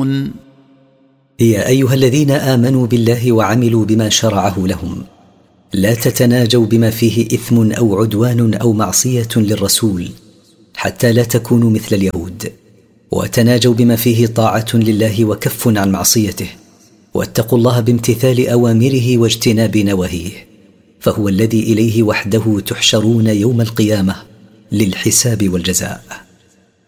يعلمون يا أيها الذين آمنوا بالله وعملوا بما شرعه لهم لا تتناجوا بما فيه إثم أو عدوان أو معصية للرسول حتى لا تكونوا مثل اليهود، وتناجوا بما فيه طاعة لله وكف عن معصيته، واتقوا الله بامتثال أوامره واجتناب نواهيه، فهو الذي إليه وحده تحشرون يوم القيامة للحساب والجزاء.